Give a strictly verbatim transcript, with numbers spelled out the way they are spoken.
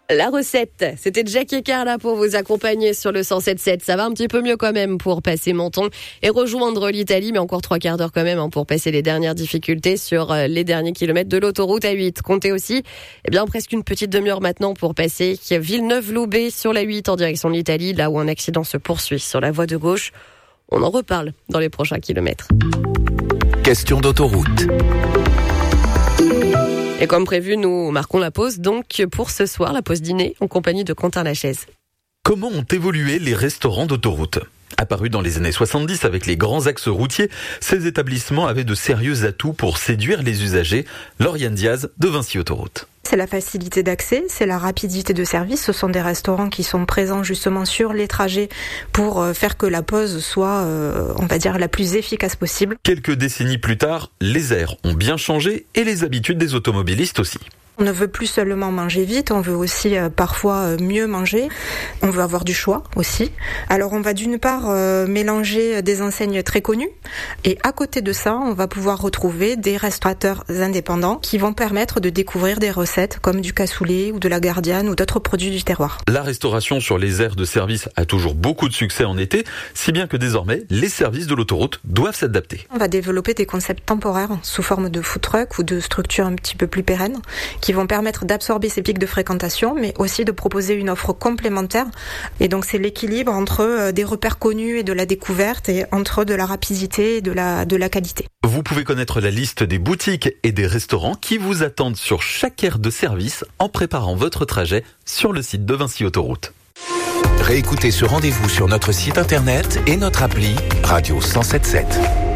La recette, c'était Jack et Carla pour vous accompagner sur le cent sept sept. Ça va un petit peu mieux quand même pour passer Menton et rejoindre l'Italie, mais encore trois quarts d'heure quand même hein, pour passer les dernières difficultés sur les derniers kilomètres de l'autoroute A huit. Comptez aussi, eh bien presque une petite demi-heure maintenant pour passer Villeneuve-Loubet sur la huit en direction de l'Italie, là où un accident se poursuit sur la voie de gauche. On en reparle dans les prochains kilomètres. Question d'autoroute. Et comme prévu, nous marquons la pause donc pour ce soir, la pause dîner en compagnie de Quentin Lachaise. Comment ont évolué les restaurants d'autoroute ? Apparus dans les années soixante-dix avec les grands axes routiers, ces établissements avaient de sérieux atouts pour séduire les usagers. Lauriane Diaz de Vinci Autoroute. C'est la facilité d'accès, c'est la rapidité de service. Ce sont des restaurants qui sont présents justement sur les trajets pour faire que la pause soit, euh, on va dire, la plus efficace possible. Quelques décennies plus tard, les aires ont bien changé et les habitudes des automobilistes aussi. On ne veut plus seulement manger vite, on veut aussi euh, parfois euh, mieux manger. On veut avoir du choix aussi. Alors on va d'une part euh, mélanger des enseignes très connues et à côté de ça, on va pouvoir retrouver des restaurateurs indépendants qui vont permettre de découvrir des recettes comme du cassoulet ou de la gardiane ou d'autres produits du terroir. La restauration sur les aires de service a toujours beaucoup de succès en été, si bien que désormais, les services de l'autoroute doivent s'adapter. On va développer des concepts temporaires sous forme de food truck ou de structures un petit peu plus pérennes qui vont permettre d'absorber ces pics de fréquentation, mais aussi de proposer une offre complémentaire. Et donc c'est l'équilibre entre des repères connus et de la découverte et entre de la rapidité et de la, de la qualité. Vous pouvez connaître la liste des boutiques et des restaurants qui vous attendent sur chaque aire de service en préparant votre trajet sur le site de Vinci Autoroute. Réécoutez ce rendez-vous sur notre site internet et notre appli Radio cent sept sept.